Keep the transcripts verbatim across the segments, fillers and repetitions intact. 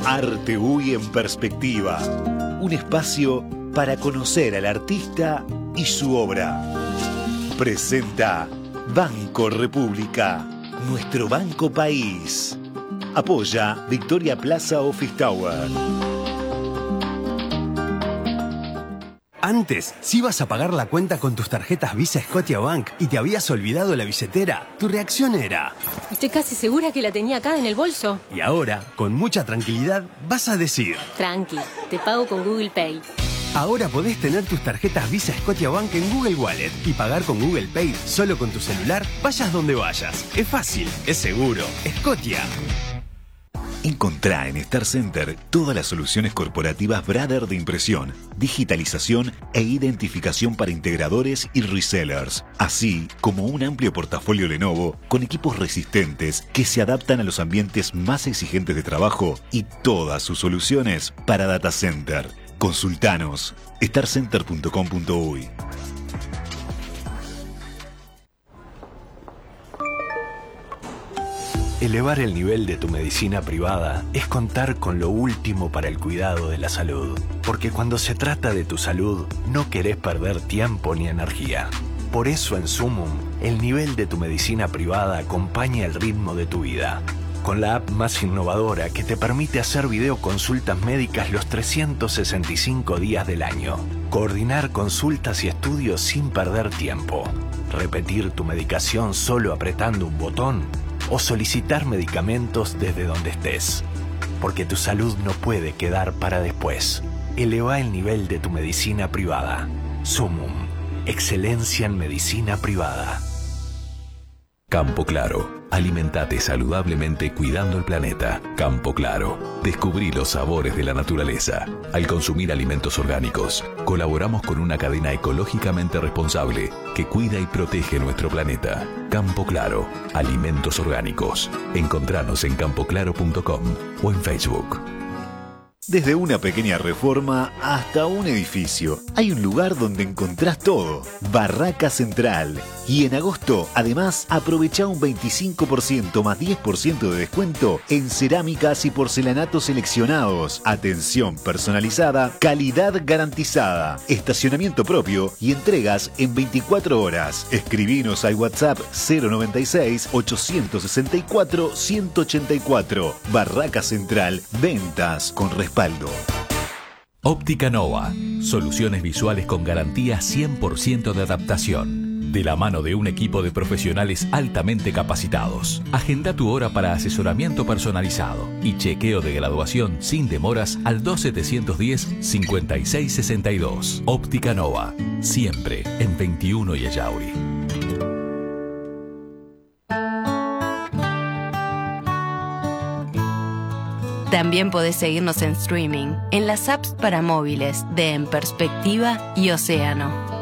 Arte U Y en Perspectiva. Un espacio para conocer al artista y su obra. Presenta Banco República, nuestro banco país. Apoya Victoria Plaza Office Tower. Antes, si ibas a pagar la cuenta con tus tarjetas Visa Scotiabank y te habías olvidado la billetera, tu reacción era: estoy casi segura que la tenía acá en el bolso. Y ahora, con mucha tranquilidad, vas a decir: tranqui, te pago con Google Pay. Ahora podés tener tus tarjetas Visa Scotiabank en Google Wallet y pagar con Google Pay solo con tu celular, vayas donde vayas. Es fácil, es seguro. Scotia. Encontrá en Star Center todas las soluciones corporativas Brother de impresión, digitalización e identificación para integradores y resellers, así como un amplio portafolio Lenovo con equipos resistentes que se adaptan a los ambientes más exigentes de trabajo y todas sus soluciones para data center. Consultanos star center punto com punto uy. Elevar el nivel de tu medicina privada es contar con lo último para el cuidado de la salud. Porque cuando se trata de tu salud, no querés perder tiempo ni energía. Por eso en Sumum, el nivel de tu medicina privada acompaña el ritmo de tu vida. Con la app más innovadora que te permite hacer videoconsultas médicas los trescientos sesenta y cinco días del año. Coordinar consultas y estudios sin perder tiempo. Repetir tu medicación solo apretando un botón. O solicitar medicamentos desde donde estés. Porque tu salud no puede quedar para después. Eleva el nivel de tu medicina privada. Sumum. Excelencia en medicina privada. Campo Claro. Alimentate saludablemente cuidando el planeta. Campo Claro. Descubrí los sabores de la naturaleza. Al consumir alimentos orgánicos, colaboramos con una cadena ecológicamente responsable que cuida y protege nuestro planeta. Campo Claro. Alimentos orgánicos. Encontranos en campo claro punto com o en Facebook. Desde una pequeña reforma hasta un edificio, hay un lugar donde encontrás todo. Barraca Central. Y en agosto, además, aprovecha un veinticinco por ciento más diez por ciento de descuento en cerámicas y porcelanatos seleccionados. Atención personalizada, calidad garantizada, estacionamiento propio y entregas en veinticuatro horas. Escribinos al WhatsApp cero noventa y seis, ochocientos sesenta y cuatro, ciento ochenta y cuatro. Barraca Central, ventas con respaldo. Óptica Nova. Soluciones visuales con garantía cien por ciento de adaptación. De la mano de un equipo de profesionales altamente capacitados. Agenda tu hora para asesoramiento personalizado y chequeo de graduación sin demoras al dos setecientos diez, cincuenta y seis sesenta y dos. Óptica Nova. Siempre en veintiuno y Ayauri. También podés seguirnos en streaming, en las apps para móviles de En Perspectiva y Océano.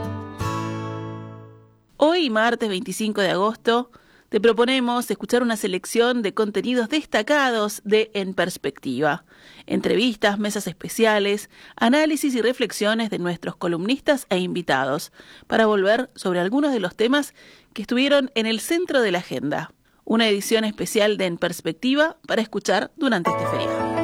Hoy, martes veinticinco de agosto, te proponemos escuchar una selección de contenidos destacados de En Perspectiva. Entrevistas, mesas especiales, análisis y reflexiones de nuestros columnistas e invitados para volver sobre algunos de los temas que estuvieron en el centro de la agenda. Una edición especial de En Perspectiva para escuchar durante este feriado.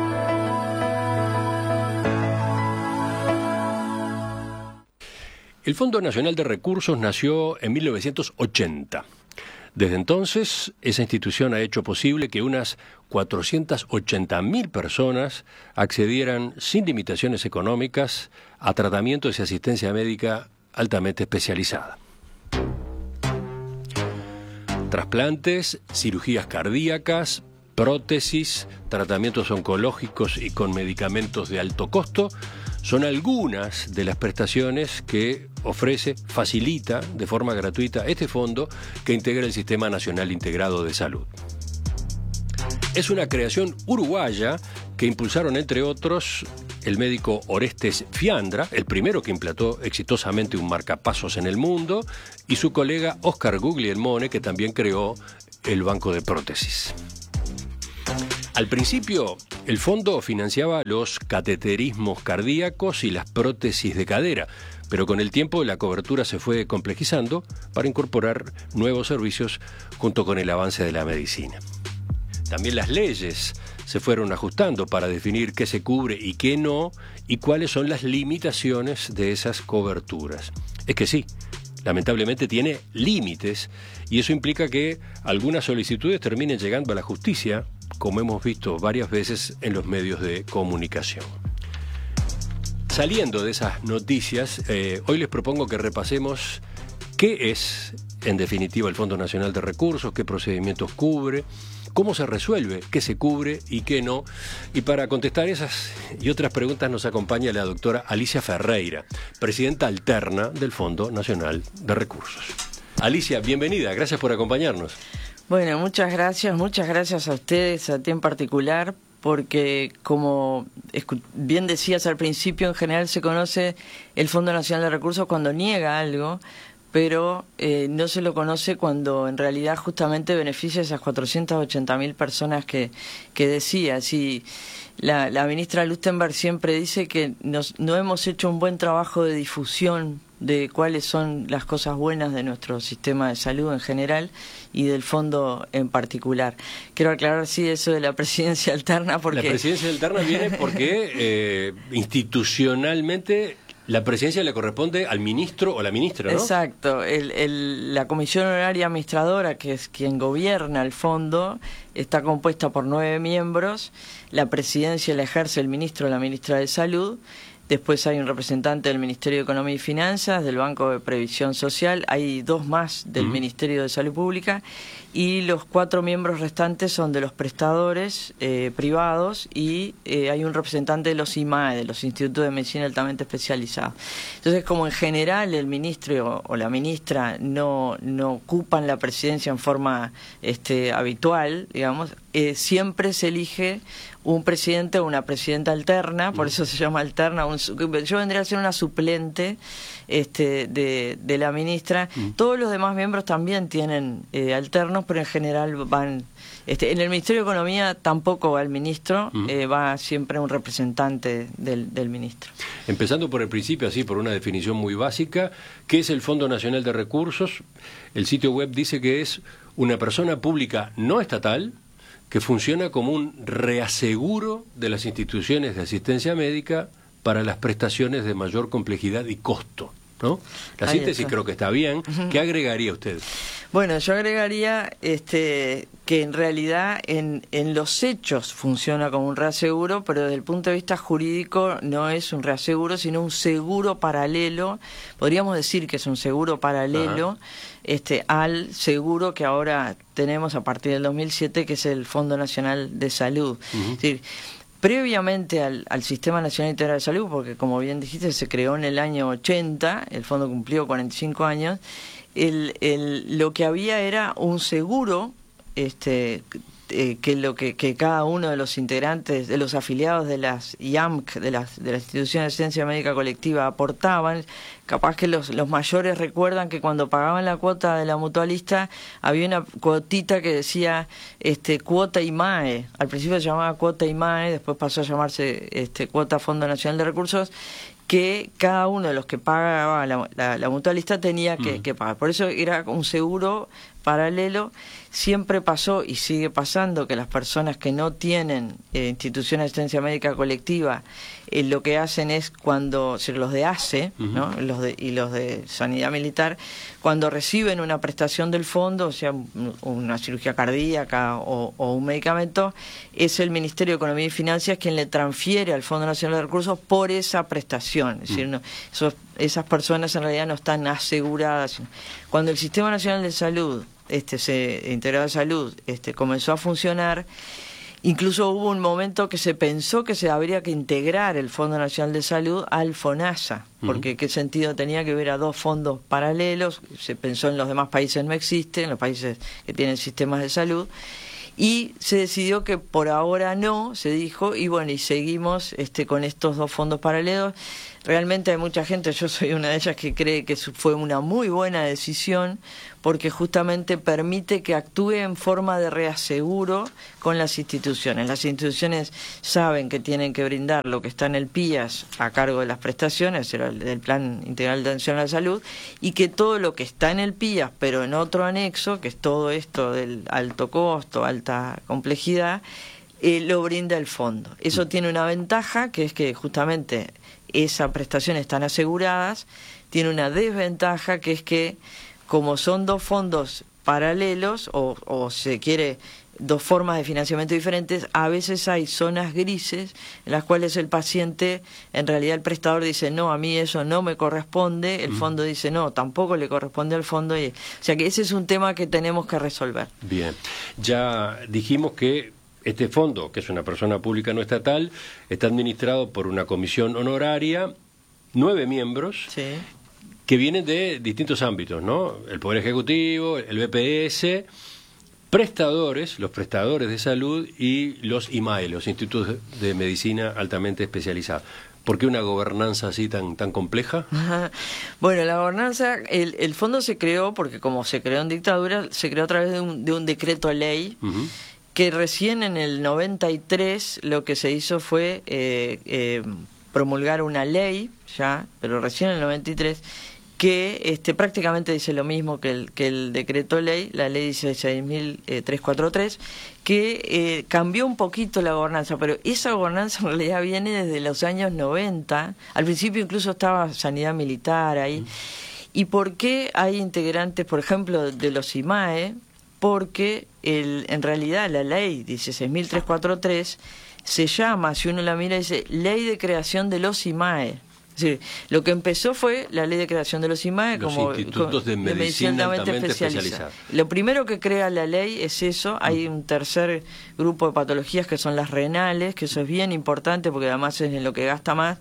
El Fondo Nacional de Recursos nació en mil novecientos ochenta. Desde entonces, esa institución ha hecho posible que unas cuatrocientas ochenta mil personas accedieran sin limitaciones económicas a tratamientos y asistencia médica altamente especializada. Trasplantes, cirugías cardíacas, prótesis, tratamientos oncológicos y con medicamentos de alto costo son algunas de las prestaciones que ofrece, facilita de forma gratuita este fondo que integra el Sistema Nacional Integrado de Salud. Es una creación uruguaya que impulsaron, entre otros, el médico Orestes Fiandra, el primero que implantó exitosamente un marcapasos en el mundo, y su colega Oscar Guglielmone, que también creó el Banco de Prótesis. Al principio, el fondo financiaba los cateterismos cardíacos y las prótesis de cadera, pero con el tiempo la cobertura se fue complejizando para incorporar nuevos servicios junto con el avance de la medicina. también las leyes se fueron ajustando para definir qué se cubre y qué no, y cuáles son las limitaciones de esas coberturas. Es que sí, lamentablemente tiene límites, y eso implica que algunas solicitudes terminen llegando a la justicia, como hemos visto varias veces en los medios de comunicación. Saliendo de esas noticias, eh, hoy les propongo que repasemos qué es, en definitiva, el Fondo Nacional de Recursos, qué procedimientos cubre, cómo se resuelve, qué se cubre y qué no. Y para contestar esas y otras preguntas nos acompaña la doctora Alicia Ferreira, presidenta alterna del Fondo Nacional de Recursos. Alicia, bienvenida, gracias por acompañarnos. Bueno, muchas gracias, muchas gracias a ustedes, a ti en particular, porque como bien decías al principio, en general se conoce el Fondo Nacional de Recursos cuando niega algo, pero eh, no se lo conoce cuando en realidad justamente beneficia a esas cuatrocientas ochenta mil personas que, que decía. Sí, la, la ministra Lustenberg siempre dice que nos, no hemos hecho un buen trabajo de difusión de cuáles son las cosas buenas de nuestro sistema de salud en general y del fondo en particular. Quiero aclarar, sí, eso de la presidencia alterna, porque... La presidencia alterna viene porque eh, institucionalmente la presidencia le corresponde al ministro o la ministra, ¿no? Exacto. El, el, la Comisión Honoraria Administradora, que es quien gobierna el fondo, está compuesta por nueve miembros. La presidencia la ejerce el ministro o la ministra de Salud. Después hay un representante del Ministerio de Economía y Finanzas, del Banco de Previsión Social, hay dos más del uh-huh. Ministerio de Salud Pública, y los cuatro miembros restantes son de los prestadores eh, privados, y eh, hay un representante de los I M A E, de los Institutos de Medicina Altamente Especializados. Entonces, como en general el ministro o la ministra no, no ocupan la presidencia en forma este, habitual, digamos, eh, siempre se elige un presidente o una presidenta alterna, por eso se llama alterna. Un, yo vendría a ser una suplente este, de, de la ministra. Mm. Todos los demás miembros también tienen eh, alternos, pero en general van... Este, en el Ministerio de Economía tampoco va el ministro, mm. eh, va siempre un representante del, del ministro. Empezando por el principio, así por una definición muy básica, ¿qué es el Fondo Nacional de Recursos? El sitio web dice que es una persona pública no estatal que funciona como un reaseguro de las instituciones de asistencia médica para las prestaciones de mayor complejidad y costo, ¿no? La Ahí síntesis está. Creo que está bien. Uh-huh. ¿Qué agregaría usted? Bueno, yo agregaría este, que en realidad en, en los hechos funciona como un reaseguro, pero desde el punto de vista jurídico no es un reaseguro, sino un seguro paralelo. Podríamos decir que es un seguro paralelo este, al seguro que ahora tenemos a partir del dos mil siete, que es el Fondo Nacional de Salud. Uh-huh. Es decir, previamente al, al Sistema Nacional Integral de Salud, porque como bien dijiste, se creó en el año ochenta, el fondo cumplió cuarenta y cinco años, el, el, lo que había era un seguro este, eh, que lo que, que cada uno de los integrantes, de los afiliados de las I A M C, de las, de las instituciones de asistencia médica colectiva, aportaban. Capaz que los, los mayores recuerdan que cuando pagaban la cuota de la mutualista había una cuotita que decía este, cuota I M A E. Al principio se llamaba cuota I M A E, después pasó a llamarse este, cuota Fondo Nacional de Recursos, que cada uno de los que pagaba la, la, la mutualista tenía que, mm. que pagar. Por eso era un seguro paralelo. Siempre pasó y sigue pasando que las personas que no tienen eh, instituciones de asistencia médica colectiva, eh, lo que hacen es cuando, o sea, los de A C E, uh-huh. ¿no? los de, y los de Sanidad Militar, cuando reciben una prestación del fondo, o sea, una cirugía cardíaca o, o un medicamento, es el Ministerio de Economía y Finanzas quien le transfiere al Fondo Nacional de Recursos por esa prestación. Es decir, no, esos, esas personas en realidad no están aseguradas. Cuando el Sistema Nacional de Salud Este, se, integrado de salud este, comenzó a funcionar, incluso hubo un momento que se pensó que se habría que integrar el Fondo Nacional de Salud al FONASA, porque uh-huh. qué sentido tenía que hubiera dos fondos paralelos. Se pensó en los demás países no existen, en los países que tienen sistemas de salud, y se decidió que por ahora no, se dijo, y bueno, y seguimos este, con estos dos fondos paralelos. realmente hay mucha gente, yo soy una de ellas, que cree que fue una muy buena decisión porque justamente permite que actúe en forma de reaseguro con las instituciones. Las instituciones saben que tienen que brindar lo que está en el P I A S a cargo de las prestaciones, del Plan Integral de Atención a la Salud, y que todo lo que está en el P I A S, pero en otro anexo, que es todo esto del alto costo, alta complejidad, eh, lo brinda el fondo. Eso tiene una ventaja, que es que justamente esas prestaciones están aseguradas. Tiene una desventaja, que es que como son dos fondos paralelos, o, o se quiere dos formas de financiamiento diferentes, a veces hay zonas grises en las cuales el paciente, en realidad el prestador dice, no, a mí eso no me corresponde, el fondo dice, no, tampoco le corresponde al fondo, y, o sea que ese es un tema que tenemos que resolver. Bien, ya dijimos que este fondo, que es una persona pública no estatal, está administrado por una comisión honoraria, nueve miembros, sí, que vienen de distintos ámbitos, ¿no? El Poder Ejecutivo, el B P S, prestadores, los prestadores de salud y los I M A E, los Institutos de Medicina altamente especializados. ¿Por qué una gobernanza así tan tan compleja? Bueno, la gobernanza, el, el fondo se creó porque como se creó en dictadura, se creó a través de un, de un decreto ley, uh-huh, que recién en el noventa y tres lo que se hizo fue eh, eh, promulgar una ley, ya, pero recién en el noventa y tres, que este, prácticamente dice lo mismo que el, que el decreto ley, la ley dieciséis mil trescientos cuarenta y tres, que eh, cambió un poquito la gobernanza, pero esa gobernanza en realidad viene desde los años noventa, al principio incluso estaba sanidad militar ahí. ¿Y por qué hay integrantes, por ejemplo, de los I M A E? Porque el, en realidad la ley dieciséis mil trescientos cuarenta y tres se llama, si uno la mira, dice Ley de Creación de los I M A E. Es decir, lo que empezó fue la ley de creación de los I M A E, los como institutos de medicina, de medicina altamente especializada. Lo primero que crea la ley es eso. Hay un tercer grupo de patologías que son las renales, que eso es bien importante porque además es en lo que gasta más,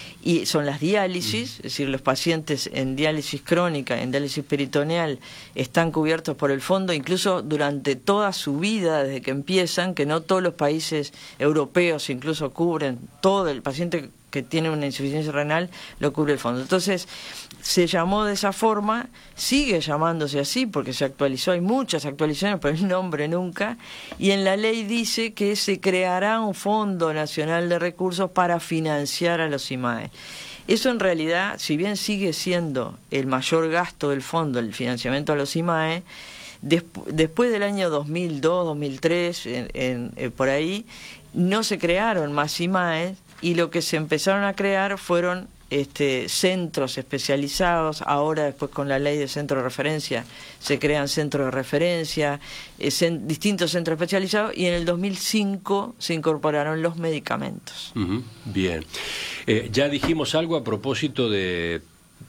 y son las diálisis, es decir, los pacientes en diálisis crónica, en diálisis peritoneal, están cubiertos por el fondo, incluso durante toda su vida, desde que empiezan, que no todos los países europeos incluso cubren todo el paciente que tiene una insuficiencia renal, lo cubre el fondo. Entonces, se llamó de esa forma, sigue llamándose así, porque se actualizó, hay muchas actualizaciones, pero el nombre nunca, y en la ley dice que se creará un Fondo Nacional de Recursos para financiar a los I M A E. Eso en realidad, si bien sigue siendo el mayor gasto del fondo, el financiamiento a los I M A E, desp- después del año dos mil dos, dos mil tres, en, en, eh, por ahí, no se crearon más I M A E, y lo que se empezaron a crear fueron este, centros especializados. Ahora, después con la ley de centro de referencia, se crean centros de referencia, eh, cen, distintos centros especializados, y en el dos mil cinco se incorporaron los medicamentos. Uh-huh. Bien. Eh, ya dijimos algo a propósito de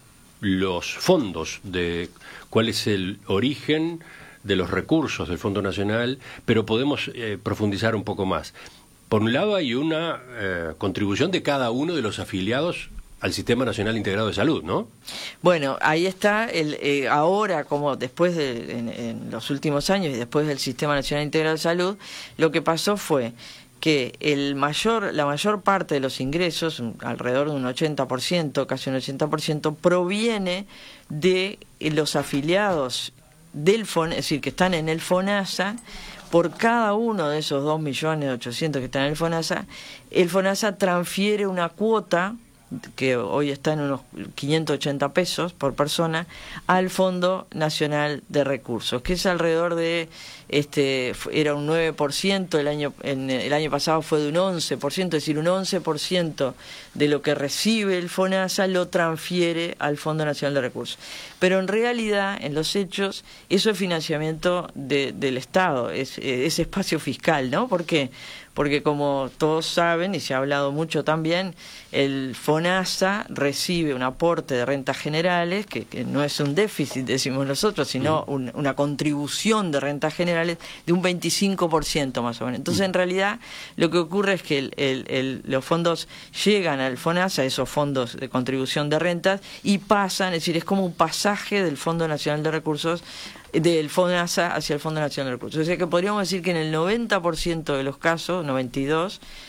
los fondos, de cuál es el origen de los recursos del Fondo Nacional, pero podemos eh, profundizar un poco más. Por un lado hay una eh, contribución de cada uno de los afiliados al Sistema Nacional Integrado de Salud, ¿no? Bueno, ahí está, el, eh, ahora como después de, en, en los últimos años y después del Sistema Nacional Integrado de Salud, lo que pasó fue que el mayor, la mayor parte de los ingresos, alrededor de un ochenta por ciento, casi un ochenta por ciento, proviene de los afiliados del FON, es decir, que están en el FONASA. Por cada uno de esos dos millones ochocientos que están en el FONASA, el FONASA transfiere una cuota, que hoy está en unos quinientos ochenta pesos por persona, al Fondo Nacional de Recursos, que es alrededor de, este era un nueve por ciento, el año, en el año pasado fue de un once por ciento, es decir, un once por ciento de lo que recibe el FONASA lo transfiere al Fondo Nacional de Recursos. Pero en realidad, en los hechos, eso es financiamiento de, del Estado, es, es espacio fiscal, ¿no? ¿Por qué? Porque como todos saben, y se ha hablado mucho también, el FONASA recibe un aporte de rentas generales, que, que no es un déficit, decimos nosotros, sino un, una contribución de rentas generales de un veinticinco por ciento más o menos. Entonces, en realidad, lo que ocurre es que el, el, el, los fondos llegan al FONASA, esos fondos de contribución de rentas, y pasan, es decir, es como un pasaje del Fondo Nacional de Recursos, del FONASA hacia el Fondo Nacional de Recursos. O sea que podríamos decir que en el noventa por ciento de los casos, noventa y dos por ciento,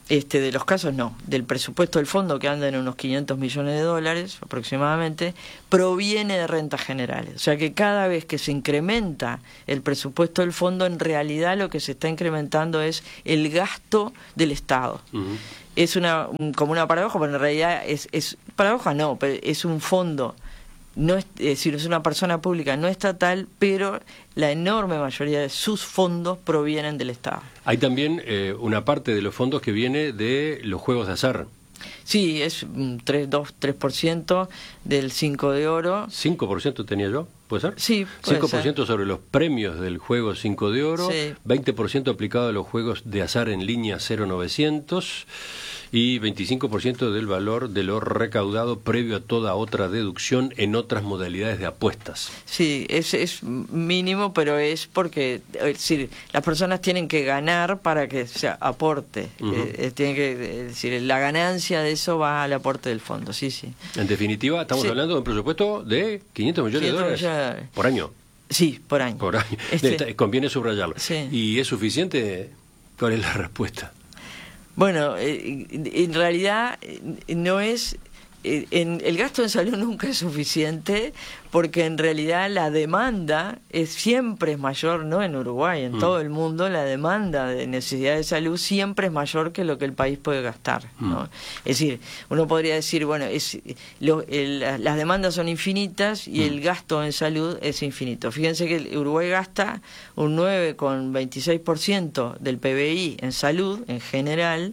Este, de los casos no, del presupuesto del fondo, que anda en unos quinientos millones de dólares aproximadamente, proviene de rentas generales. O sea que cada vez que se incrementa el presupuesto del fondo, en realidad lo que se está incrementando es el gasto del Estado. Uh-huh. Es una como una paradoja, pero en realidad es, es paradoja no, pero es un fondo, no es, es decir, es una persona pública no estatal, pero la enorme mayoría de sus fondos provienen del Estado. Hay también eh, una parte de los fondos que viene de los juegos de azar. Sí, es un tres, dos, tres por ciento del cinco de oro. ¿cinco por ciento tenía yo? ¿Puede ser? Sí, puede cinco por ciento ser. Sobre los premios del juego cinco de oro, sí. veinte por ciento aplicado a los juegos de azar en línea cero novecientos y veinticinco por ciento del valor de lo recaudado previo a toda otra deducción en otras modalidades de apuestas. Sí, es, es mínimo, pero es porque es decir, las personas tienen que ganar para que se aporte. Uh-huh. eh, tienen que, es decir, la ganancia de eso va al aporte del fondo, sí, sí. En definitiva, estamos sí. hablando de un presupuesto de quinientos millones de dólares millones. por año. Sí, por año. Por año. Este... Conviene subrayarlo. Sí. ¿Y es suficiente? ¿Cuál es la respuesta? Bueno, eh, en realidad no es... Eh, en, el gasto en salud nunca es suficiente, porque en realidad la demanda es siempre es mayor, no en Uruguay, en mm. todo el mundo la demanda de necesidad de salud siempre es mayor que lo que el país puede gastar, ¿no? Mm. Es decir, uno podría decir, bueno, es lo, el, las demandas son infinitas y mm. el gasto en salud es infinito. Fíjense que Uruguay gasta un nueve coma veintiséis por ciento del P B I en salud en general.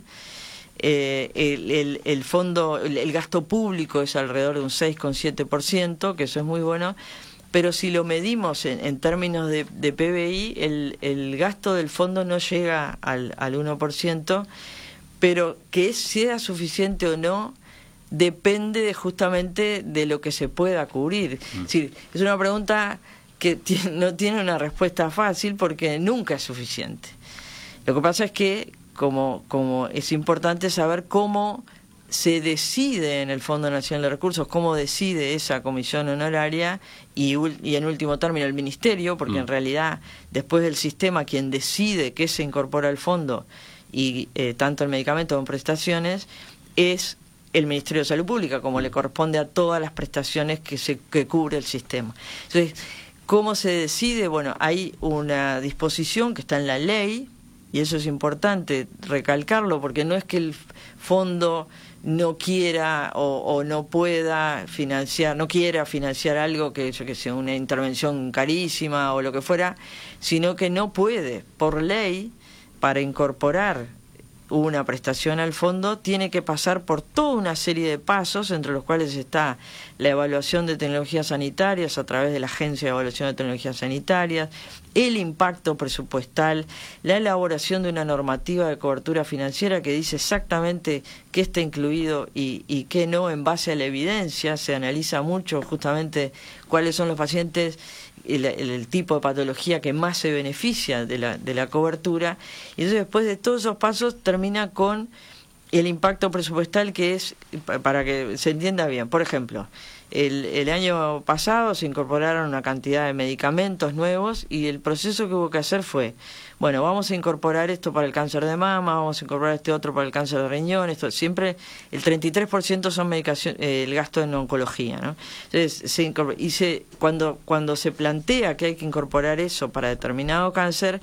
Eh, el, el, el fondo, el, el gasto público es alrededor de un seis coma siete por ciento, que eso es muy bueno, pero si lo medimos en, en términos de, de P B I, el, el gasto del fondo no llega al, al uno por ciento, pero que sea suficiente o no depende de justamente de lo que se pueda cubrir. Mm. Es decir, es una pregunta que tiene, no tiene una respuesta fácil porque nunca es suficiente. Lo que pasa es que Como, como es importante saber cómo se decide en el Fondo Nacional de Recursos, cómo decide esa comisión honoraria y, y en último término el Ministerio, porque mm. en realidad después del sistema quien decide qué se incorpora al fondo y eh, tanto el medicamento como prestaciones es el Ministerio de Salud Pública, como le corresponde a todas las prestaciones que, se, que cubre el sistema. Entonces, ¿cómo se decide? Bueno, hay una disposición que está en la ley, y eso es importante recalcarlo, porque no es que el fondo no quiera o, o no pueda financiar, no quiera financiar algo que, yo que sea una intervención carísima o lo que fuera, sino que no puede, por ley, para incorporar una prestación al fondo, tiene que pasar por toda una serie de pasos, entre los cuales está la evaluación de tecnologías sanitarias a través de la Agencia de Evaluación de Tecnologías Sanitarias, el impacto presupuestal, la elaboración de una normativa de cobertura financiera que dice exactamente qué está incluido y, y qué no en base a la evidencia. Se analiza mucho justamente cuáles son los pacientes, el, el, el tipo de patología que más se beneficia de la, de la cobertura, y entonces después de todos esos pasos termina con el impacto presupuestal, que es, para que se entienda bien, por ejemplo, el, el año pasado se incorporaron una cantidad de medicamentos nuevos y el proceso que hubo que hacer fue, bueno, vamos a incorporar esto para el cáncer de mama, vamos a incorporar este otro para el cáncer de riñón, esto siempre, el treinta y tres por ciento son medicación, eh, el gasto en oncología, ¿no? Entonces, se y se, cuando, cuando se plantea que hay que incorporar eso para determinado cáncer,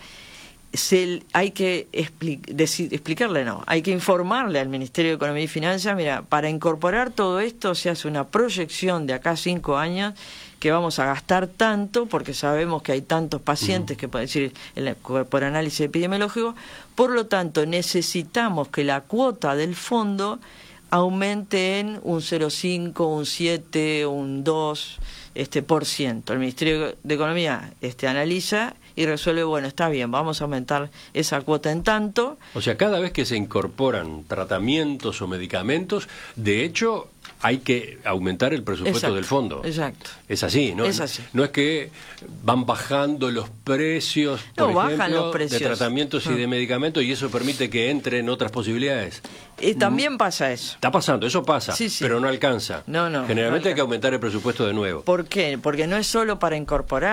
Se, hay que expli decir, explicarle, no, hay que informarle al Ministerio de Economía y Finanzas, mira, para incorporar todo esto se hace una proyección de acá a cinco años que vamos a gastar tanto, porque sabemos que hay tantos pacientes uh-huh. que pueden decir el, por análisis epidemiológico, por lo tanto necesitamos que la cuota del fondo aumente en un cero coma cinco, un siete, un dos este, por ciento. El Ministerio de Economía este, analiza y resuelve, bueno, está bien, vamos a aumentar esa cuota en tanto. O sea, cada vez que se incorporan tratamientos o medicamentos, de hecho, hay que aumentar el presupuesto exacto, del fondo. Exacto. Es así, ¿no? Es así. No es que van bajando los precios, por no, ejemplo, bajan los precios. de tratamientos y de medicamentos, y eso permite que entren otras posibilidades. Y también pasa eso. Está pasando, eso pasa, sí, sí. pero no alcanza. No, no. Generalmente no hay que aumentar el presupuesto de nuevo. ¿Por qué? Porque no es solo para incorporar.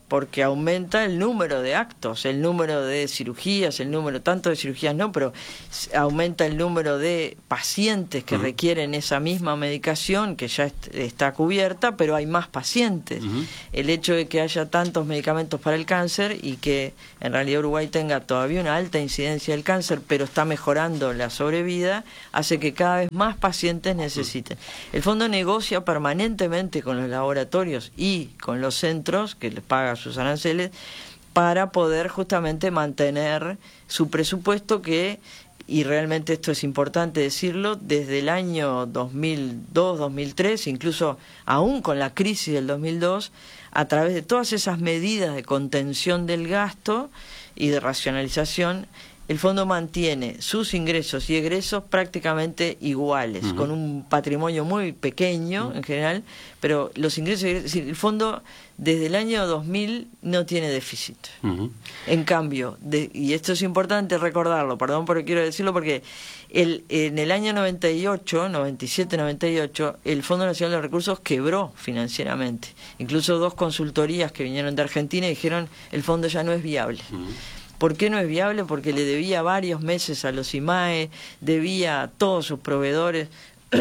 porque aumenta el número de actos, el número de cirugías, el número, tanto de cirugías no, pero aumenta el número de pacientes que uh-huh. requieren esa misma medicación, que ya est- está cubierta, pero hay más pacientes. Uh-huh. El hecho de que haya tantos medicamentos para el cáncer y que en realidad Uruguay tenga todavía una alta incidencia del cáncer, pero está mejorando la sobrevida, hace que cada vez más pacientes necesiten. Uh-huh. El fondo negocia permanentemente con los laboratorios y con los centros, que les paga sus aranceles, para poder justamente mantener su presupuesto que, y realmente esto es importante decirlo, desde el año dos mil dos, dos mil tres, incluso aún con la crisis del dos mil dos, a través de todas esas medidas de contención del gasto y de racionalización, el fondo mantiene sus ingresos y egresos prácticamente iguales, uh-huh. con un patrimonio muy pequeño uh-huh. en general, pero los ingresos, es decir, el fondo desde el año dos mil no tiene déficit. Uh-huh. En cambio, de, y esto es importante recordarlo, perdón porque quiero decirlo, porque el, en el año noventa y ocho, noventa y siete, noventa y ocho, el Fondo Nacional de Recursos quebró financieramente. Incluso dos consultorías que vinieron de Argentina dijeron el fondo ya no es viable. Uh-huh. ¿Por qué no es viable? Porque le debía varios meses a los I M A E, debía a todos sus proveedores,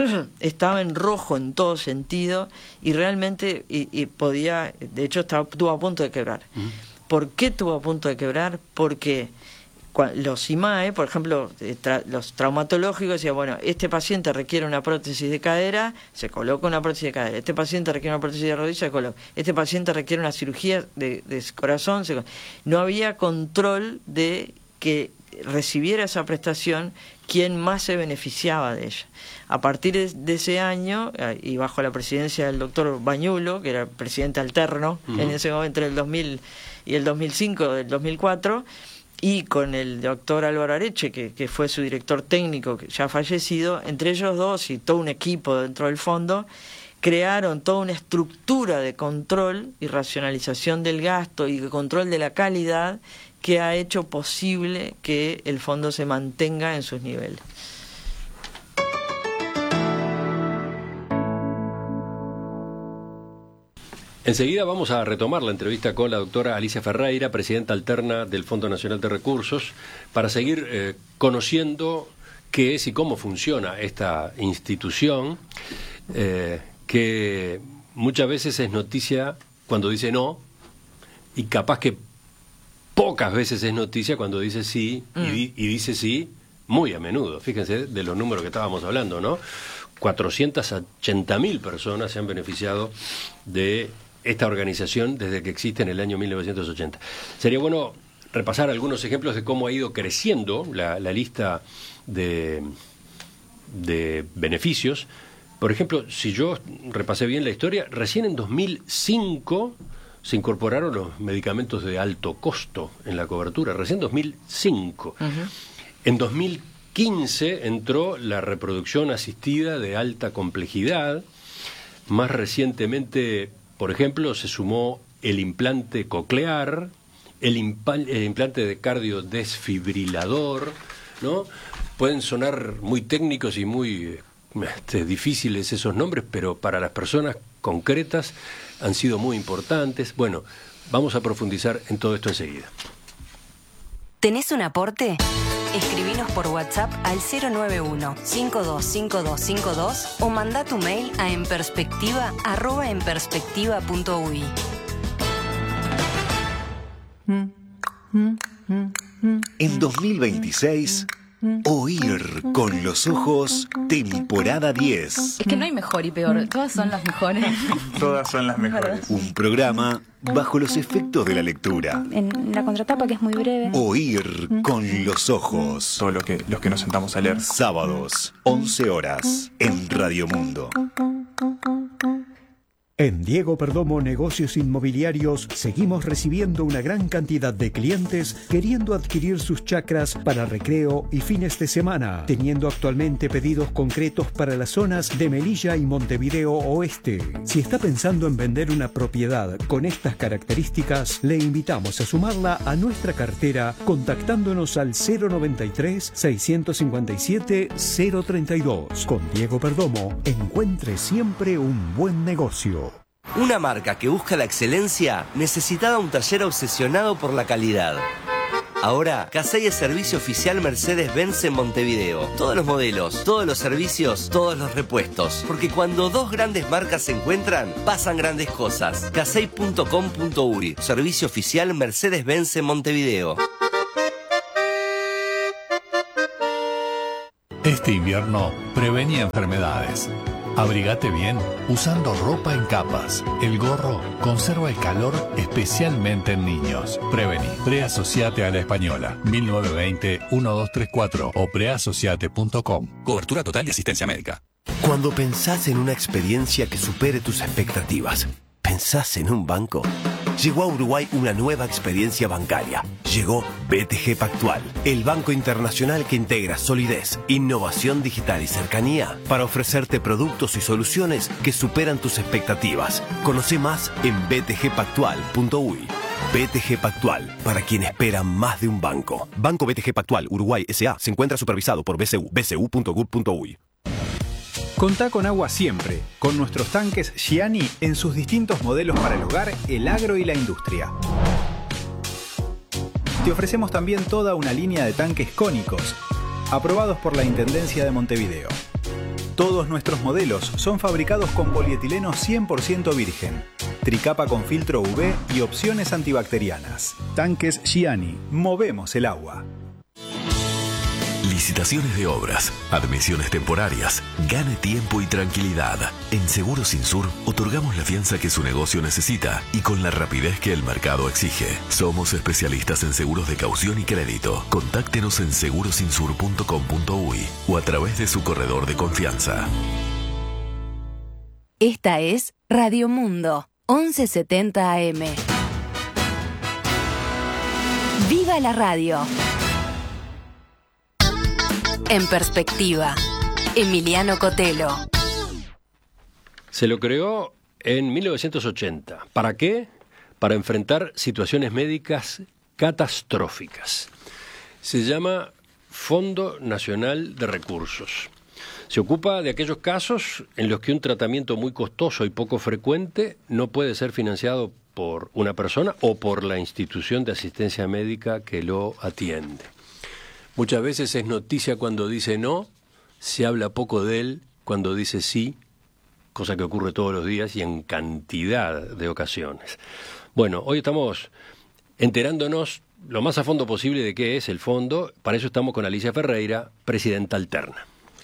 estaba en rojo en todo sentido y realmente y, y podía, de hecho estaba, estuvo a punto de quebrar. Uh-huh. ¿Por qué estuvo a punto de quebrar? Porque los I M A E, por ejemplo, tra- los traumatológicos decían, bueno, este paciente requiere una prótesis de cadera, se coloca una prótesis de cadera, este paciente requiere una prótesis de rodilla, se coloca, este paciente requiere una cirugía de, de corazón, se coloca. No había control de que recibiera esa prestación quien más se beneficiaba de ella. A partir de, de ese año, y bajo la presidencia del doctor Bañulo, que era presidente alterno uh-huh. en ese momento, entre el dos mil y el dos mil cinco, del dos mil cuatro, y con el doctor Álvaro Areche, que, que fue su director técnico, que ya fallecido, entre ellos dos y todo un equipo dentro del fondo, crearon toda una estructura de control y racionalización del gasto y de control de la calidad que ha hecho posible que el fondo se mantenga en sus niveles. Enseguida vamos a retomar la entrevista con la doctora Alicia Ferreira, presidenta alterna del Fondo Nacional de Recursos, para seguir eh, conociendo qué es y cómo funciona esta institución, eh, que muchas veces es noticia cuando dice no, y capaz que pocas veces es noticia cuando dice sí, mm. y, di- y dice sí muy a menudo. Fíjense de los números que estábamos hablando, ¿no? cuatrocientas ochenta mil personas se han beneficiado de esta organización desde que existe en el año mil novecientos ochenta. Sería bueno repasar algunos ejemplos de cómo ha ido creciendo la, la lista de, de beneficios. Por ejemplo, si yo repasé bien la historia, recién en dos mil cinco se incorporaron los medicamentos de alto costo en la cobertura, recién dos mil cinco. Uh-huh. En dos mil quince entró la reproducción asistida de alta complejidad. Más recientemente, por ejemplo, se sumó el implante coclear, el, impa- el implante de cardiodesfibrilador, ¿no? Pueden sonar muy técnicos y muy este, difíciles esos nombres, pero para las personas concretas han sido muy importantes. Bueno, vamos a profundizar en todo esto enseguida. ¿Tenés un aporte? Escribinos por WhatsApp al cero nueve uno, cinco dos cinco dos cinco dos o manda tu mail a enperspectiva arroba enperspectiva punto u i. En dos mil veintiséis, Oír con los ojos, temporada diez. Es que no hay mejor y peor, todas son las mejores. Todas son las mejores. Un programa bajo los efectos de la lectura. En la contratapa, que es muy breve. Oír con los ojos. Todo lo que, los que nos sentamos a leer. Sábados, once horas, en Radio Mundo. En Diego Perdomo Negocios Inmobiliarios seguimos recibiendo una gran cantidad de clientes queriendo adquirir sus chacras para recreo y fines de semana, teniendo actualmente pedidos concretos para las zonas de Melilla y Montevideo Oeste. Si está pensando en vender una propiedad con estas características, le invitamos a sumarla a nuestra cartera contactándonos al cero noventa y tres, seiscientos cincuenta y siete, cero treinta y dos. Con Diego Perdomo, encuentre siempre un buen negocio. Una marca que busca la excelencia necesitaba un taller obsesionado por la calidad. Ahora, Casey es servicio oficial Mercedes-Benz en Montevideo. Todos los modelos, todos los servicios, todos los repuestos. Porque cuando dos grandes marcas se encuentran, pasan grandes cosas. casey punto com punto uy, servicio oficial Mercedes-Benz en Montevideo. Este invierno, prevení enfermedades. Abrigate bien usando ropa en capas. El gorro conserva el calor especialmente en niños. Prevení. Preasociate a la Española. mil novecientos veinte, doce treinta y cuatro o preasociate punto com. Cobertura total y asistencia médica. Cuando pensás en una experiencia que supere tus expectativas, ¿pensás en un banco? Llegó a Uruguay una nueva experiencia bancaria. Llegó B T G Pactual, el banco internacional que integra solidez, innovación digital y cercanía para ofrecerte productos y soluciones que superan tus expectativas. Conoce más en b t g pactual punto uy. B T G Pactual, para quien espera más de un banco. Banco B T G Pactual Uruguay S A se encuentra supervisado por B C U, b c u punto gov punto uy. Contá con agua siempre, con nuestros tanques Gianni en sus distintos modelos para el hogar, el agro y la industria. Te ofrecemos también toda una línea de tanques cónicos, aprobados por la Intendencia de Montevideo. Todos nuestros modelos son fabricados con polietileno cien por ciento virgen, tricapa con filtro U V y opciones antibacterianas. Tanques Gianni, movemos el agua. Licitaciones de obras, admisiones temporarias, gane tiempo y tranquilidad. En Seguros Insur otorgamos la fianza que su negocio necesita y con la rapidez que el mercado exige. Somos especialistas en seguros de caución y crédito. Contáctenos en seguros insur punto com punto uy o a través de su corredor de confianza. Esta es Radio Mundo, once setenta A M. ¡Viva la radio! En perspectiva, Emiliano Cotelo. Se lo creó en mil novecientos ochenta. ¿Para qué? Para enfrentar situaciones médicas catastróficas. Se llama Fondo Nacional de Recursos. Se ocupa de aquellos casos en los que un tratamiento muy costoso y poco frecuente no puede ser financiado por una persona o por la institución de asistencia médica que lo atiende. Muchas veces es noticia cuando dice no, se habla poco de él cuando dice sí, cosa que ocurre todos los días y en cantidad de ocasiones. Bueno, hoy estamos enterándonos lo más a fondo posible de qué es el fondo. Para eso estamos con Alicia Ferreira, presidenta alterna.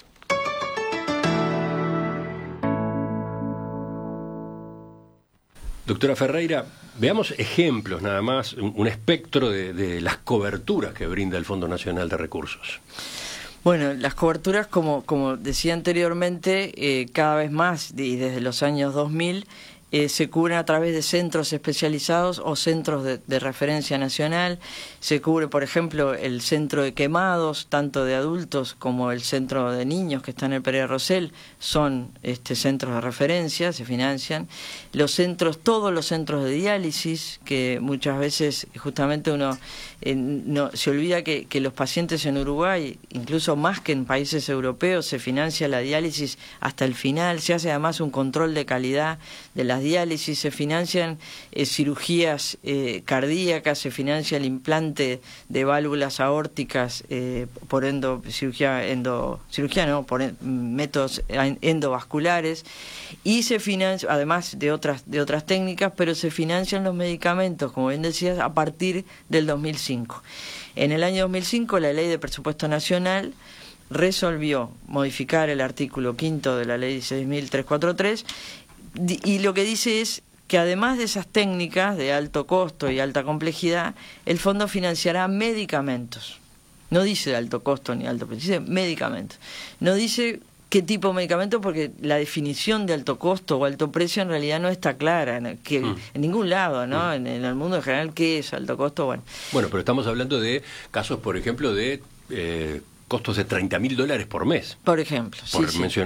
Doctora Ferreira, veamos ejemplos nada más, un, un espectro de, de las coberturas que brinda el Fondo Nacional de Recursos. Bueno, las coberturas, como, como decía anteriormente, eh, cada vez más, y desde los años dos mil, eh, se cubren a través de centros especializados o centros de, de referencia nacional. Se cubre, por ejemplo, el centro de quemados, tanto de adultos como el centro de niños que está en el Pereira Rosell, son este, centros de referencia, se financian. Los centros, todos los centros de diálisis, que muchas veces justamente uno eh, no, se olvida que, que los pacientes en Uruguay, incluso más que en países europeos, se financia la diálisis hasta el final, se hace además un control de calidad de las diálisis, se financian eh, cirugías eh, cardíacas, se financia el implante de válvulas aórticas eh, por endo, cirugía, endo, cirugía no, por en, métodos endovasculares, y se financia, además de otras, de otras técnicas, pero se financian los medicamentos, como bien decías, a partir del dos mil cinco. En el año dos mil cinco, la Ley de Presupuesto Nacional resolvió modificar el artículo quinto de la Ley dieciséis mil trescientos cuarenta y tres, y lo que dice es que además de esas técnicas de alto costo y alta complejidad, el fondo financiará medicamentos. No dice de alto costo ni alto precio, dice medicamentos. No dice qué tipo de medicamento, porque la definición de alto costo o alto precio en realidad no está clara, ¿no? Que mm. en ningún lado, ¿no? Mm. En, en el mundo en general, ¿qué es alto costo? Bueno, bueno, pero estamos hablando de casos, por ejemplo, de eh, costos de treinta mil dólares por mes. Por ejemplo, por sí, mencionar sí.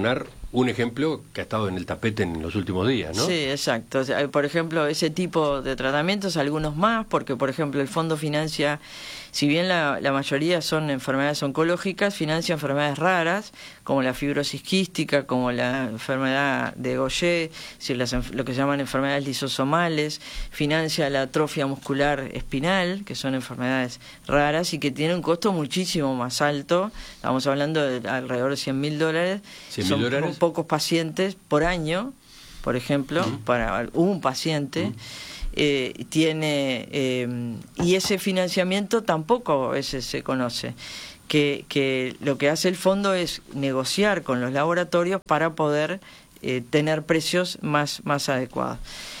un ejemplo que ha estado en el tapete en los últimos días, ¿no? Sí, exacto. O sea, por ejemplo, ese tipo de tratamientos, algunos más, porque, por ejemplo, el fondo financia, si bien la, la mayoría son enfermedades oncológicas, financia enfermedades raras, como la fibrosis quística, como la enfermedad de Gaucher, es decir, las, lo que se llaman enfermedades lisosomales, financia la atrofia muscular espinal, que son enfermedades raras y que tienen un costo muchísimo más alto. Estamos hablando de alrededor de cien mil dólares. ¿cien mil dólares? Son pocos pacientes por año, por ejemplo, uh-huh. para un paciente. Uh-huh. Eh, tiene eh, y ese financiamiento tampoco a veces se conoce, que, que lo que hace el fondo es negociar con los laboratorios para poder eh, tener precios más, más adecuados.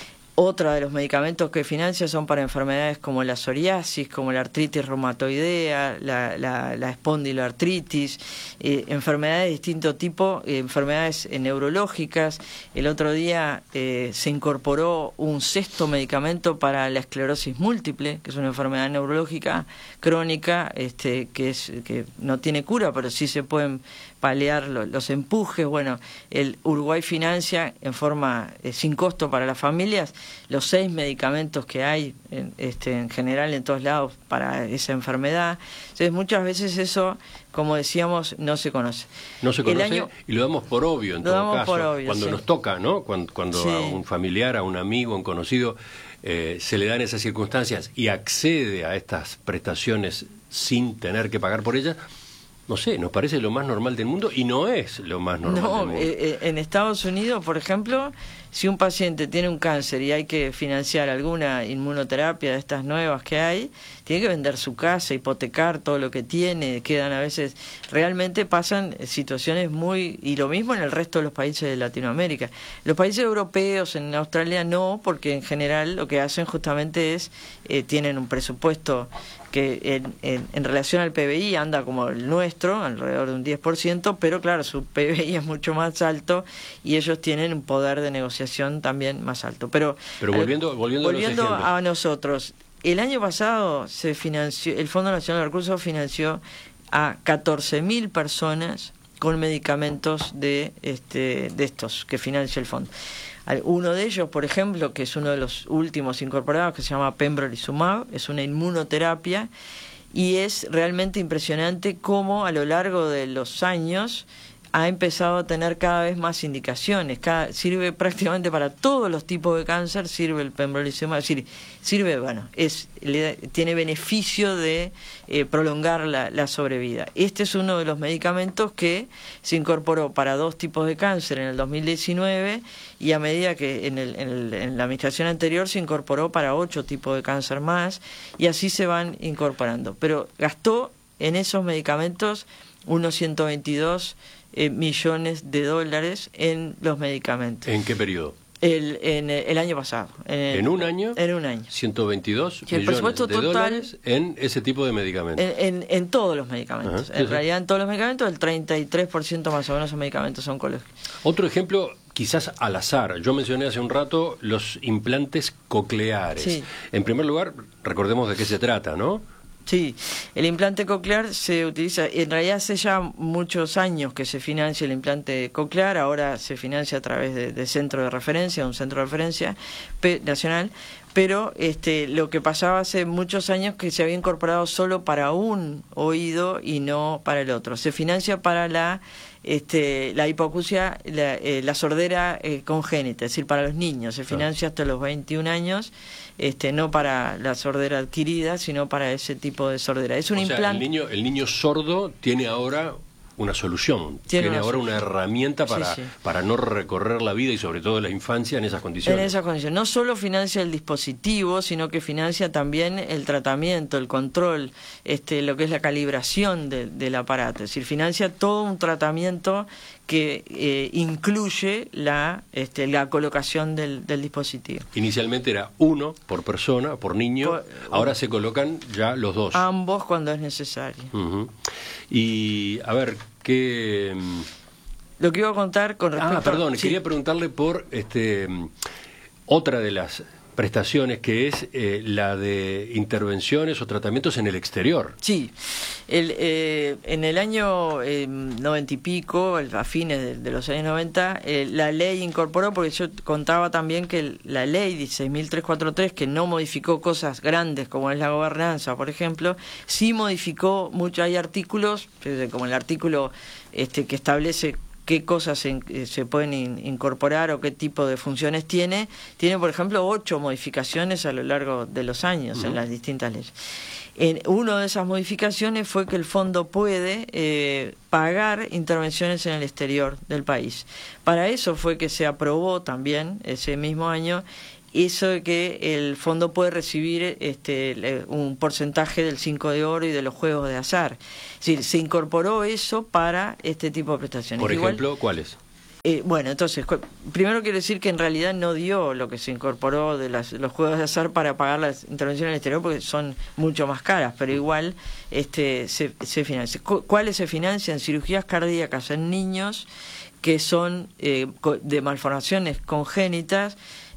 Otro de los medicamentos que financia son para enfermedades como la psoriasis, como la artritis reumatoidea, la, la, la espondiloartritis, eh, enfermedades de distinto tipo, eh, enfermedades eh, neurológicas. El otro día eh, se incorporó un sexto medicamento para la esclerosis múltiple, que es una enfermedad neurológica crónica, este, que, es, que no tiene cura, pero sí se pueden paliar los, los empujes. Bueno, el Uruguay financia en forma eh, sin costo para las familias los seis medicamentos que hay en, este, en general en todos lados para esa enfermedad. Entonces muchas veces eso, como decíamos, no se conoce. No se conoce año, y lo damos por obvio en todo caso. Obvio, cuando sí. nos toca, ¿no? Cuando, cuando sí. a un familiar, a un amigo, a un conocido, eh, se le dan esas circunstancias y accede a estas prestaciones sin tener que pagar por ellas, no sé, nos parece lo más normal del mundo y no es lo más normal no, del mundo. Eh, en Estados Unidos, por ejemplo, si un paciente tiene un cáncer y hay que financiar alguna inmunoterapia de estas nuevas que hay, tiene que vender su casa, hipotecar todo lo que tiene, quedan a veces, realmente pasan situaciones muy, y lo mismo en el resto de los países de Latinoamérica. Los países europeos, en Australia no, porque en general lo que hacen justamente es, eh, tienen un presupuesto que en, en, en relación al P B I anda como el nuestro, alrededor de un diez por ciento, pero claro, su P B I es mucho más alto y ellos tienen un poder de negociación también más alto. Pero, pero volviendo, volviendo, volviendo a, los a nosotros, el año pasado se financió, el Fondo Nacional de Recursos financió a catorce mil personas con medicamentos de, este, de estos que financia el fondo. Uno de ellos, por ejemplo, que es uno de los últimos incorporados, que se llama pembrolizumab, es una inmunoterapia y es realmente impresionante cómo a lo largo de los años ha empezado a tener cada vez más indicaciones. Cada, sirve prácticamente para todos los tipos de cáncer, sirve el pembrolizumab, es decir, sirve, bueno, es, le, tiene beneficio de eh, prolongar la, la sobrevida. Este es uno de los medicamentos que se incorporó para dos tipos de cáncer en el dos mil diecinueve y a medida que en, el, en, el, en la administración anterior se incorporó para ocho tipos de cáncer más y así se van incorporando. Pero gastó en esos medicamentos unos ciento veintidós Eh, millones de dólares en los medicamentos. ¿En qué periodo? El, en el año pasado. En, el, ¿En un año? En un año. ciento veintidós el millones de total, dólares en ese tipo de medicamentos. En, en, en todos los medicamentos. Ajá, en sí, realidad, sí. en todos los medicamentos, el treinta y tres por ciento más o menos son medicamentos oncológicos. Otro ejemplo, quizás al azar. Yo mencioné hace un rato los implantes cocleares. Sí. En primer lugar, recordemos de qué se trata, ¿no? Sí, el implante coclear se utiliza, en realidad hace ya muchos años que se financia el implante coclear, ahora se financia a través de, de centro de referencia, un centro de referencia pe, nacional, pero este, lo que pasaba hace muchos años que se había incorporado solo para un oído y no para el otro. Se financia para la este, la hipoacusia, la, eh, la sordera eh, congénita, es decir, para los niños, se financia hasta los veintiún años, este, no para la sordera adquirida, sino para ese tipo de sordera. Es un o implante. Sea, el niño, el niño sordo tiene ahora una solución, tiene, tiene una ahora solución. Una herramienta para, sí, sí. para no recorrer la vida y sobre todo la infancia en esas condiciones. En esas condiciones. No solo financia el dispositivo, sino que financia también el tratamiento, el control, este, lo que es la calibración de, del aparato. Es decir, financia todo un tratamiento que eh, incluye la, este, la colocación del, del dispositivo. Inicialmente era uno por persona, por niño, por, ahora se colocan ya los dos. Ambos cuando es necesario. Uh-huh. Y, a ver, ¿qué...? Lo que iba a contar con respecto... Ah, perdón, a... sí. quería preguntarle por este otra de las prestaciones, que es eh, la de intervenciones o tratamientos en el exterior. Sí, el, eh, en el año eh, noventa y pico, a fines de, de los años noventa, eh, la ley incorporó, porque yo contaba también que la ley dieciséis mil trescientos cuarenta y tres, que no modificó cosas grandes como es la gobernanza, por ejemplo, sí modificó mucho. Hay artículos, como el artículo este, que establece qué cosas se, se pueden in, incorporar o qué tipo de funciones tiene. Tiene, por ejemplo, ocho modificaciones a lo largo de los años uh-huh. en las distintas leyes. En una de esas modificaciones fue que el fondo puede eh, pagar intervenciones en el exterior del país. Para eso fue que se aprobó también ese mismo año eso de que el fondo puede recibir este un porcentaje del cinco de oro y de los juegos de azar. Es decir, se incorporó eso para este tipo de prestaciones. Por Igual, ejemplo, ¿cuáles? Eh, bueno, entonces, primero quiero decir que en realidad no dio lo que se incorporó de las, los juegos de azar para pagar las intervenciones en el exterior, porque son mucho más caras, pero igual este se, se financia. ¿Cuáles se financian? Cirugías cardíacas en niños que son eh, de malformaciones congénitas,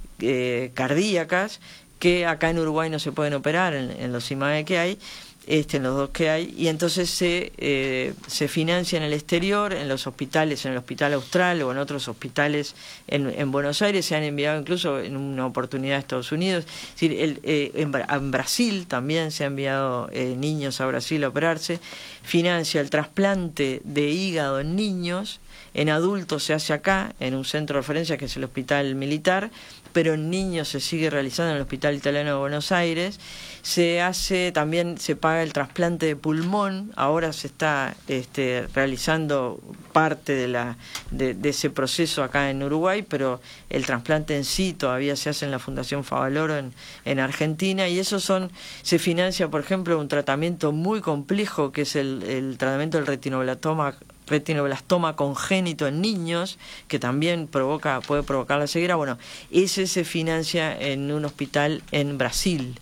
Eh, cardíacas, que acá en Uruguay no se pueden operar en, en los I M A E que hay, este, en los dos que hay, y entonces se, eh, se financia en el exterior, en los hospitales, en el Hospital Austral o en otros hospitales en, en Buenos Aires. Se han enviado incluso en una oportunidad a Estados Unidos. Es decir, el, eh, en, en Brasil también se han enviado eh, niños a Brasil a operarse. Financia el trasplante de hígado en niños. En adultos se hace acá, en un centro de referencia que es el Hospital Militar, pero en niños se sigue realizando en el Hospital Italiano de Buenos Aires. Se hace también, se paga el trasplante de pulmón. Ahora se está este, realizando parte de, la, de, de ese proceso acá en Uruguay, pero el trasplante en sí todavía se hace en la Fundación Favaloro en, en Argentina, y eso son, se financia, por ejemplo, un tratamiento muy complejo que es el, el tratamiento del retinoblastoma retinoblastoma congénito en niños, que también provoca puede provocar la ceguera. Bueno, ese se financia en un hospital en Brasil.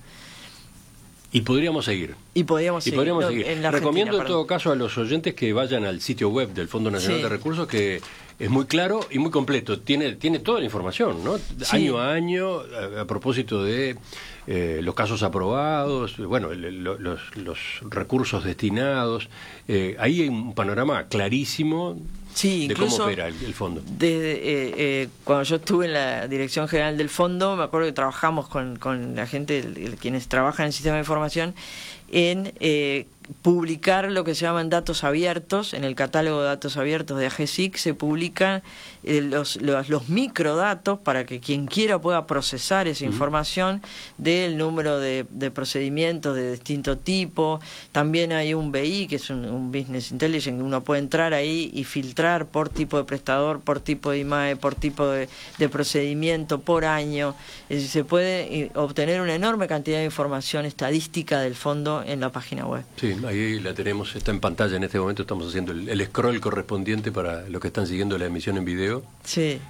Y podríamos seguir. Y podríamos y seguir. Podríamos No, seguir. en la Recomiendo Argentina, en todo caso a los oyentes que vayan al sitio web del Fondo Nacional sí. de Recursos, que es muy claro y muy completo. Tiene tiene toda la información, ¿no? Sí. Año a año, a, a propósito de eh, los casos aprobados, bueno, el, lo, los, los recursos destinados. Eh, ahí hay un panorama clarísimo. Sí, de incluso cómo opera el, el fondo. Desde, eh, eh, cuando yo estuve en la Dirección General del Fondo, me acuerdo que trabajamos con, con la gente, el, el, quienes trabajan en el sistema de información, en eh, publicar lo que se llaman datos abiertos. En el catálogo de datos abiertos de A G S I C se publican eh, los, los, los microdatos para que quien quiera pueda procesar esa uh-huh. información del número de, de procedimientos de distinto tipo. También hay un B I, que es un, un Business Intelligence, que uno puede entrar ahí y filtrar por tipo de prestador, por tipo de I M A E, por tipo de, de procedimiento, por año. Es decir, se puede obtener una enorme cantidad de información estadística del fondo en la página web. Sí, ahí la tenemos, está en pantalla en este momento, estamos haciendo el, el scroll correspondiente para los que están siguiendo la emisión en video. Sí.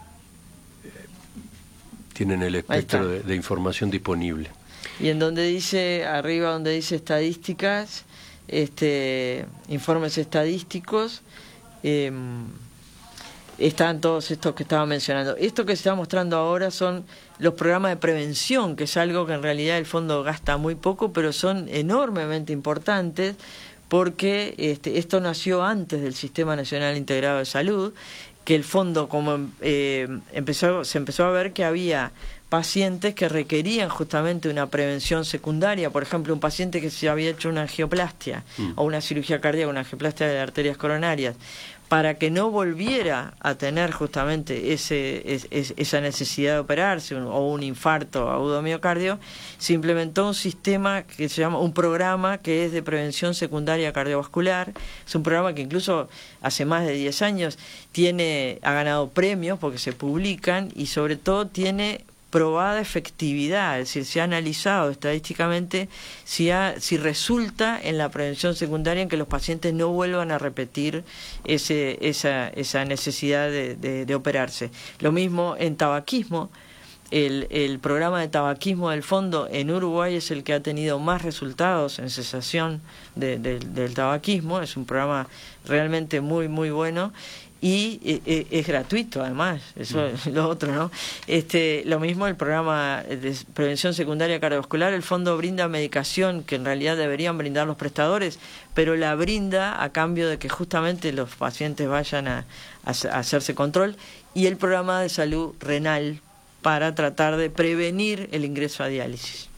Tienen el espectro de, de información disponible. Y en donde dice, arriba donde dice estadísticas, este informes estadísticos, eh, están todos estos que estaba mencionando. Esto que se está mostrando ahora son los programas de prevención, que es algo que en realidad el fondo gasta muy poco, pero son enormemente importantes, porque este, esto nació antes del Sistema Nacional Integrado de Salud, que el fondo, como eh, empezó, se empezó a ver que había pacientes que requerían justamente una prevención secundaria. Por ejemplo, un paciente que se había hecho una angioplastia mm. o una cirugía cardíaca, una angioplastia de arterias coronarias, para que no volviera a tener justamente ese, es, esa necesidad de operarse un, o un infarto agudo miocardio, se implementó un sistema que se llama, un programa que es de prevención secundaria cardiovascular. Es un programa que incluso hace más de diez años tiene, ha ganado premios porque se publican, y sobre todo tiene probada efectividad, es decir, se ha analizado estadísticamente si, ha, si resulta en la prevención secundaria en que los pacientes no vuelvan a repetir ese, esa, esa necesidad de, de, de operarse. Lo mismo en tabaquismo. El, el programa de tabaquismo del fondo en Uruguay es el que ha tenido más resultados en cesación de, de, del tabaquismo. Es un programa realmente muy, muy bueno. y eh, es gratuito además, eso es lo otro, ¿no? Este, lo mismo el programa de prevención secundaria cardiovascular, el fondo brinda medicación que en realidad deberían brindar los prestadores, pero la brinda a cambio de que justamente los pacientes vayan a, a, a hacerse control, y el programa de salud renal para tratar de prevenir el ingreso a diálisis.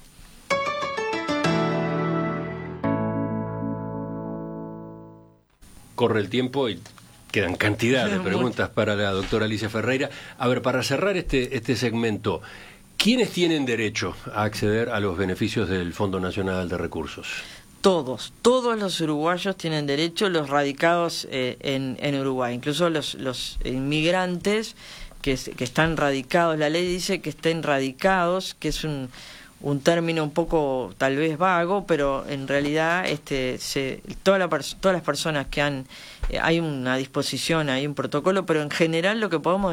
Corre el tiempo y quedan cantidad de preguntas para la doctora Alicia Ferreira. A ver, para cerrar este, este segmento, ¿quiénes tienen derecho a acceder a los beneficios del Fondo Nacional de Recursos? Todos, todos los uruguayos tienen derecho, los radicados eh, en, en Uruguay, incluso los, los inmigrantes que, que están radicados. La ley dice que estén radicados, que es un... un término un poco tal vez vago, pero en realidad este se toda la todas las personas que han eh, hay una disposición, hay un protocolo, pero en general lo que podemos